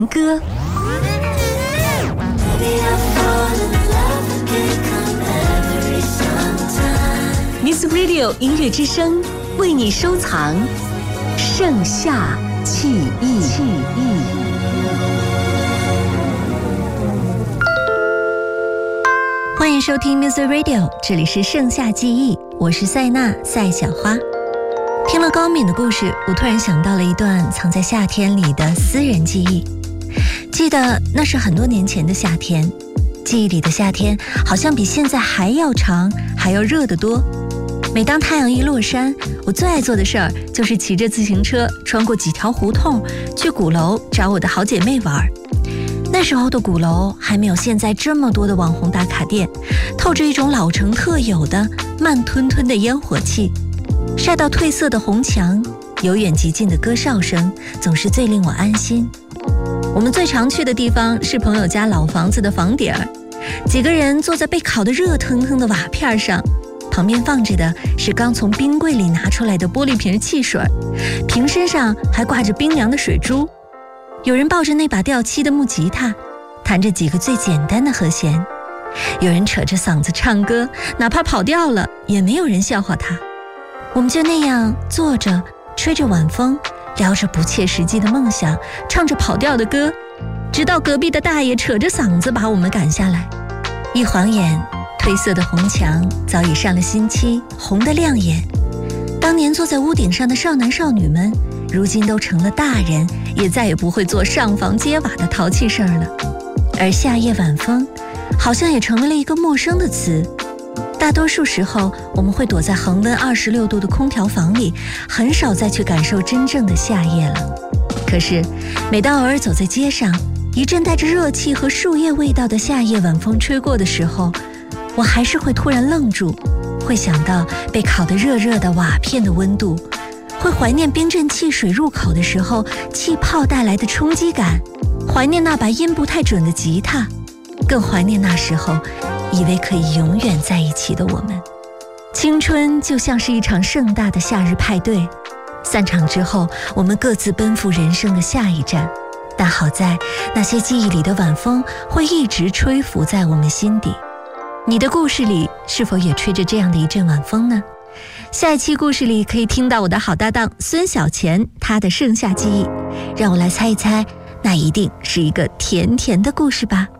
歌。Miss Radio 音乐之声为你收藏盛夏记忆。欢迎收听 Music Radio， 这里是盛夏记忆，我是塞娜赛小花。听了高敏的故事，我突然想到了一段藏在夏天里的私人记忆。记得那是很多年前的夏天，记忆里的夏天好像比现在还要长，还要热得多。每当太阳一落山，我最爱做的事儿就是骑着自行车穿过几条胡同，去鼓楼找我的好姐妹玩。那时候的鼓楼还没有现在这么多的网红打卡店，透着一种老城特有的慢吞吞的烟火气。晒到褪色的红墙，由远及近的歌哨声，总是最令我安心。我们最常去的地方是朋友家老房子的房顶儿，几个人坐在被烤得热腾腾的瓦片上，旁边放着的是刚从冰柜里拿出来的玻璃瓶汽水，瓶身上还挂着冰凉的水珠。有人抱着那把掉漆的木吉他，弹着几个最简单的和弦。有人扯着嗓子唱歌，哪怕跑调了也没有人笑话他。我们就那样坐着，吹着晚风，聊着不切实际的梦想，唱着跑调的歌，直到隔壁的大爷扯着嗓子把我们赶下来。一晃眼，褪色的红墙早已上了新漆，红得亮眼。当年坐在屋顶上的少男少女们，如今都成了大人，也再也不会做上房揭瓦的淘气事儿了。而夏夜晚风好像也成为了一个陌生的词。大多数时候，我们会躲在恒温26度的空调房里，很少再去感受真正的夏夜了。可是每当偶尔走在街上，一阵带着热气和树叶味道的夏夜晚风吹过的时候，我还是会突然愣住，会想到被烤得热热的瓦片的温度，会怀念冰镇汽水入口的时候气泡带来的冲击感，怀念那把音不太准的吉他，更怀念那时候以为可以永远在一起的我们。青春就像是一场盛大的夏日派对，散场之后，我们各自奔赴人生的下一站。但好在那些记忆里的晚风会一直吹拂在我们心底。你的故事里是否也吹着这样的一阵晚风呢？下一期故事里可以听到我的好搭档孙小钱他的盛夏记忆，让我来猜一猜，那一定是一个甜甜的故事吧。